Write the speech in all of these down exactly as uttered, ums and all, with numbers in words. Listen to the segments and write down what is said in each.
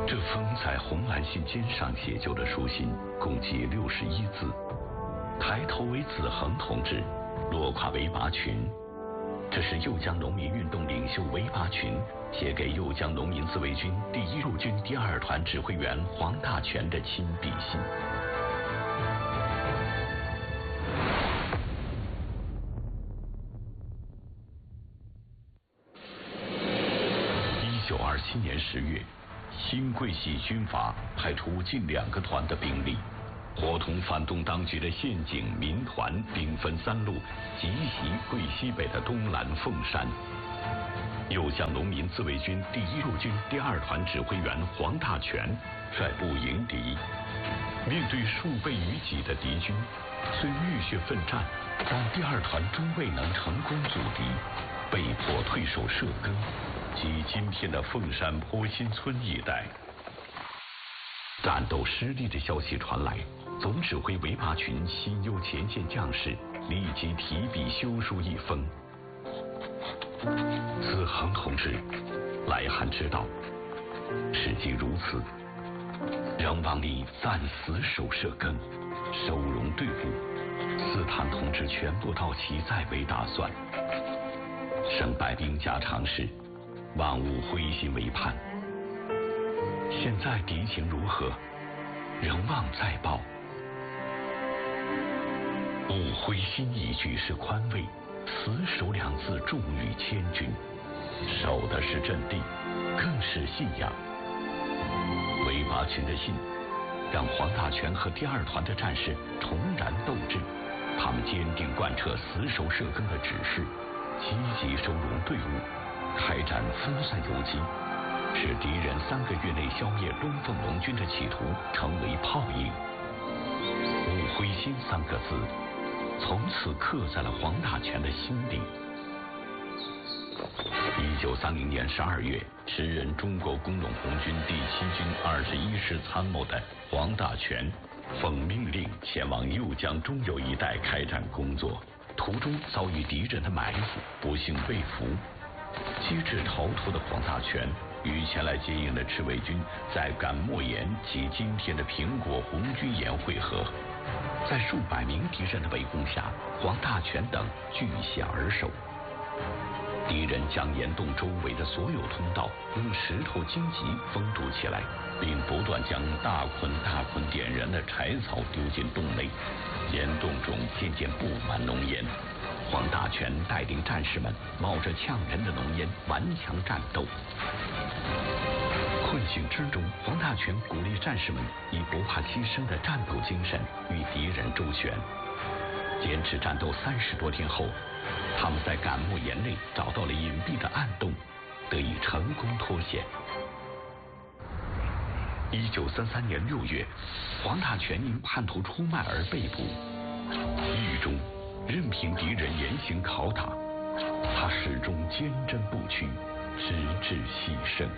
这封在红蓝信笺上写就的书信共计六十一字，抬头为子恒同志，落胯为拔群。这是右江农民运动领袖韦拔群写给右江农民自卫军第一路军第二团指挥员黄大全的亲笔信。一九二七年十月，新桂系军阀派出近两个团的兵力，伙同反动当局的县警民团，兵分三路急袭桂西北的东兰凤山。右江农民自卫军第一路军第二团指挥员黄大全率部迎敌，面对数倍于己的敌军，虽浴血奋战，但第二团终未能成功阻敌，被迫退守社根及今天的凤山坡心村一带。战斗失利的消息传来，总指挥韦拔群心忧前线将士，立即提笔修书一封。子恒同志，来函知道，事既如此，仍望你暂死守社根，收容队伍，四探同志全部到齐再为打算。胜败兵家常事，万勿灰心为盼。现在敌情如何？仍望再报。勿灰心一句是宽慰，死守两字重于千钧。守的是阵地，更是信仰。韦拔群的信让黄大全和第二团的战士重燃斗志，他们坚定贯彻死守社根的指示，积极收容队伍，开展分散游击，使敌人三个月内消灭东凤农军的企图成为泡影。勿灰心三个字从此刻在了黄大全的心里。一九三零年十二月，时任中国工农红军第七军二十一师参谋的黄大全奉命令前往右江中游一带开展工作，途中遭遇敌人的埋伏，不幸被俘。机智逃脱的黄大全与前来接应的赤卫军在赶莫岩及今天的苹果红军岩会合，在数百名敌人的围攻下，黄大全等据险而守。敌人将岩洞周围的所有通道用石头荆棘封堵起来，并不断将大捆大捆点燃的柴草丢进洞内，岩洞中渐渐布满浓烟。黄大全带领战士们冒着呛人的浓烟顽强战斗。困境之中，黄大全鼓励战士们以不怕牺牲的战斗精神与敌人周旋。坚持战斗三十多天后，他们在赶莫岩内找到了隐蔽的暗洞，得以成功脱险。一九三三年六月，黄大全因叛徒出卖而被捕，狱中任凭敌人严刑拷打，他始终坚贞不屈，直至牺牲。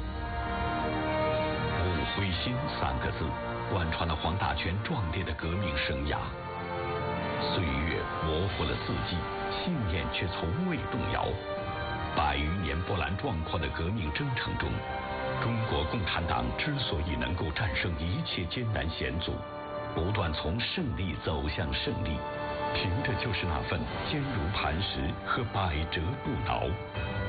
勿灰心三个字贯穿了黄大全壮烈的革命生涯。岁月模糊了字迹，信念却从未动摇。百余年波澜壮阔的革命征程中，中国共产党之所以能够战胜一切艰难险阻，不断从胜利走向胜利，凭着就是那份坚如磐石和百折不挠。